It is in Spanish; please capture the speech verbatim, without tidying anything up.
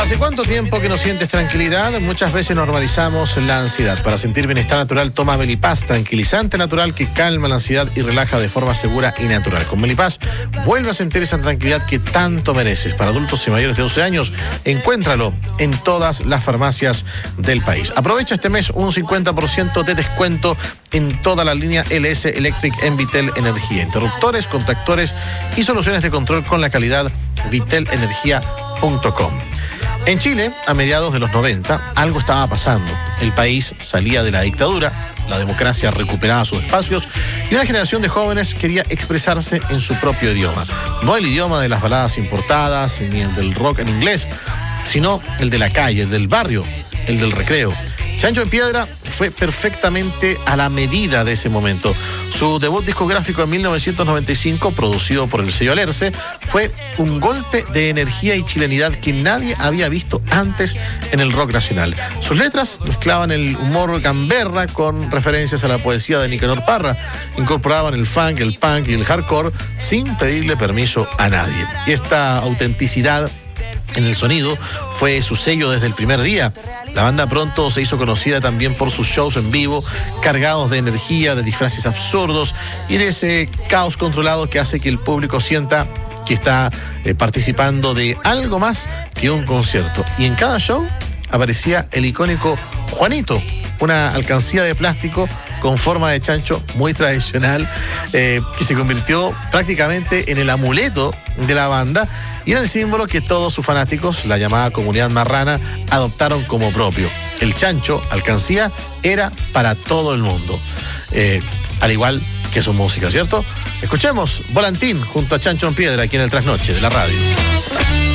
¿Hace cuánto tiempo que no sientes tranquilidad? Muchas veces normalizamos la ansiedad. Para sentir bienestar natural, toma Melipaz, tranquilizante natural que calma la ansiedad y relaja de forma segura y natural. Con Melipaz, vuelve a sentir esa tranquilidad que tanto mereces. Para adultos y mayores de doce años, encuéntralo en todas las farmacias del país. Aprovecha este mes un cincuenta por ciento de descuento en toda la línea L S Electric en Vitel Energía. Interruptores, contactores y soluciones de control con la calidad vitel energía punto com. En Chile, a mediados de los noventa, algo estaba pasando. El país salía de la dictadura, la democracia recuperaba sus espacios y una generación de jóvenes quería expresarse en su propio idioma. No el idioma de las baladas importadas ni el del rock en inglés, sino el de la calle, el del barrio, el del recreo. Chancho en Piedra fue perfectamente a la medida de ese momento. Su debut discográfico en mil novecientos noventa y cinco, producido por el sello Alerce, fue un golpe de energía y chilenidad que nadie había visto antes en el rock nacional. Sus letras mezclaban el humor gamberra con referencias a la poesía de Nicanor Parra. Incorporaban el funk, el punk y el hardcore sin pedirle permiso a nadie. Y esta autenticidad en el sonido fue su sello desde el primer día. La banda pronto se hizo conocida también por sus shows en vivo, cargados de energía, de disfraces absurdos y de ese caos controlado que hace que el público sienta que está eh, participando de algo más que un concierto. Y en cada show aparecía el icónico Juanito, una alcancía de plástico con forma de chancho muy tradicional, eh, que se convirtió prácticamente en el amuleto de la banda y en el símbolo que todos sus fanáticos, la llamada comunidad marrana, adoptaron como propio. El chancho, alcancía, era para todo el mundo, eh, al igual que su música, ¿cierto? Escuchemos Volantín junto a Chancho en Piedra aquí en el Trasnoche de la radio.